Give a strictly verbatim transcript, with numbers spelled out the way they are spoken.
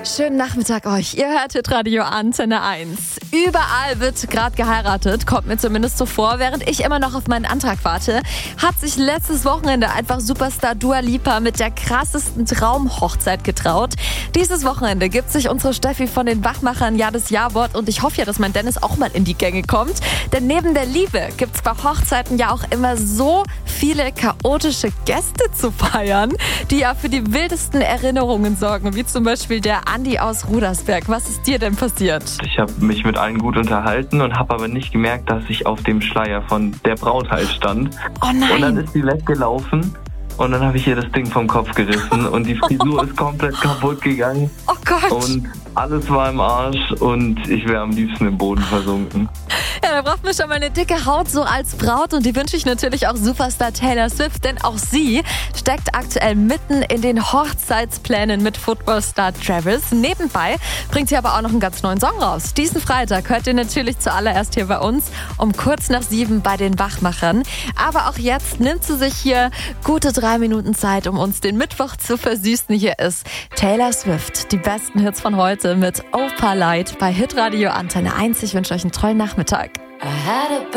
Schönen Nachmittag euch. Ihr hört Hitradio Antenne eins. Überall wird gerade geheiratet, kommt mir zumindest so vor. Während ich immer noch auf meinen Antrag warte, hat sich letztes Wochenende einfach Superstar Dua Lipa mit der krassesten Traumhochzeit getraut. Dieses Wochenende gibt sich unsere Steffi von den Wachmachern ja das Ja-Wort und ich hoffe ja, dass mein Dennis auch mal in die Gänge kommt. Denn neben der Liebe gibt's bei Hochzeiten ja auch immer so viele chaotische Gäste zu feiern, die ja für die wildesten Erinnerungen sorgen, wie zum Beispiel der Andi aus Rudersberg. Was ist dir denn passiert? Ich habe mich mit allen gut unterhalten und habe aber nicht gemerkt, dass ich auf dem Schleier von der Braut halt stand. Oh nein! Und dann ist sie weggelaufen und dann habe ich ihr das Ding vom Kopf gerissen und die Frisur ist komplett kaputt gegangen. Oh Gott! Und alles war im Arsch und ich wäre am liebsten im Boden versunken. Ja, da braucht man schon mal eine dicke Haut so als Braut und die wünsche ich natürlich auch Superstar Taylor Swift, denn auch sie steckt aktuell mitten in den Hochzeitsplänen mit Footballstar Travis. Nebenbei bringt sie aber auch noch einen ganz neuen Song raus. Diesen Freitag hört ihr natürlich zuallererst hier bei uns um kurz nach sieben bei den Wachmachern. Aber auch jetzt nimmt sie sich hier gute drei Minuten Zeit, um uns den Mittwoch zu versüßen. Hier ist Taylor Swift, die besten Hits von heute mit Opalite bei Hitradio Antenne eins. Ich wünsche euch einen tollen Nachmittag.